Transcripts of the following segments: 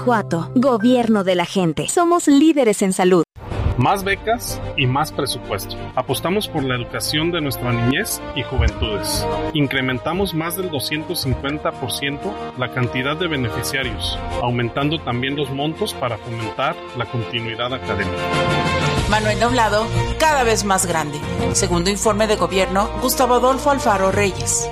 Guanajuato, gobierno de la gente. Somos líderes en salud. Más becas y más presupuesto. Apostamos por la educación de nuestra niñez y juventudes. Incrementamos más del 250% la cantidad de beneficiarios, aumentando también los montos para fomentar la continuidad académica. Manuel Doblado, cada vez más grande. Segundo informe de gobierno, Gustavo Adolfo Alfaro Reyes.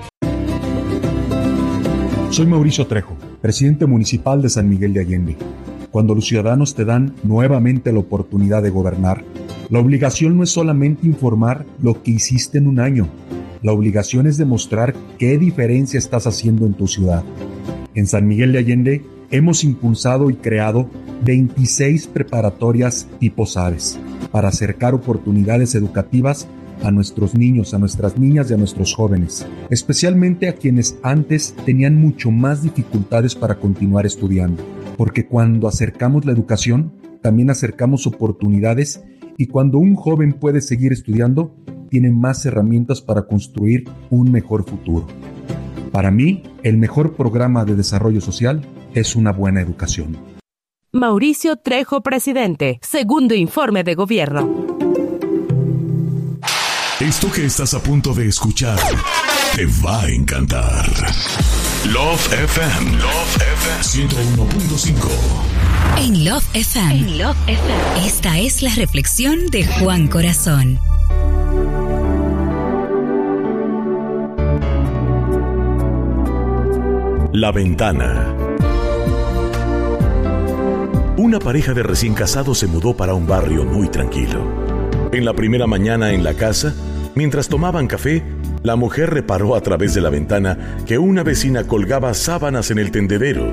Soy Mauricio Trejo, presidente municipal de San Miguel de Allende. Cuando los ciudadanos te dan nuevamente la oportunidad de gobernar, la obligación no es solamente informar lo que hiciste en un año. La obligación es demostrar qué diferencia estás haciendo en tu ciudad. En San Miguel de Allende hemos impulsado y creado 26 preparatorias tipo SADES para acercar oportunidades educativas a nuestros niños, a nuestras niñas y a nuestros jóvenes, especialmente a quienes antes tenían mucho más dificultades para continuar estudiando, porque cuando acercamos la educación, también acercamos oportunidades, y cuando un joven puede seguir estudiando, tiene más herramientas para construir un mejor futuro. Para mí, el mejor programa de desarrollo social es una buena educación. Mauricio Trejo, presidente. Segundo informe de gobierno. Esto que estás a punto de escuchar te va a encantar. Love FM. Love FM 101.5. En Love FM. Esta es la reflexión de Juan Corazón. La ventana. Una pareja de recién casados se mudó para un barrio muy tranquilo. En la primera mañana en la casa, mientras tomaban café, la mujer reparó a través de la ventana que una vecina colgaba sábanas en el tendedero.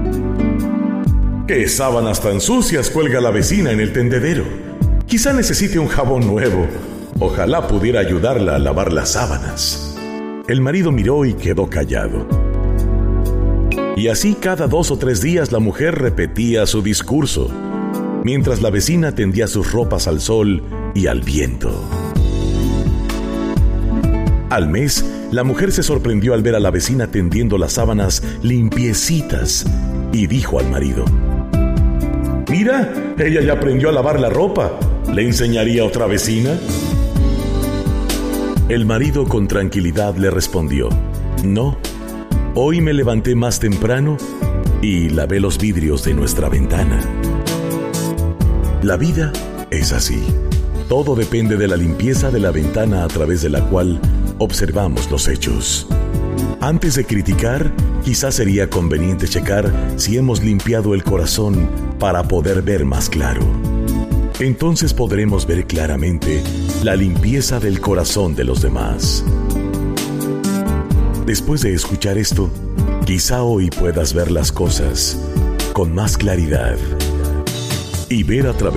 ¿Qué sábanas tan sucias cuelga la vecina en el tendedero? Quizá necesite un jabón nuevo. Ojalá pudiera ayudarla a lavar las sábanas. El marido miró y quedó callado. Y así cada 2 o 3 días la mujer repetía su discurso, mientras la vecina tendía sus ropas al sol y al viento. Al mes, la mujer se sorprendió al ver a la vecina tendiendo las sábanas limpiecitas y dijo al marido: «Mira, ella ya aprendió a lavar la ropa. ¿Le enseñaría a otra vecina?». El marido con tranquilidad le respondió: «No, hoy me levanté más temprano y lavé los vidrios de nuestra ventana». La vida es así. Todo depende de la limpieza de la ventana a través de la cual observamos los hechos. Antes de criticar, quizás sería conveniente checar si hemos limpiado el corazón para poder ver más claro. Entonces podremos ver claramente la limpieza del corazón de los demás. Después de escuchar esto, quizá hoy puedas ver las cosas con más claridad y ver a través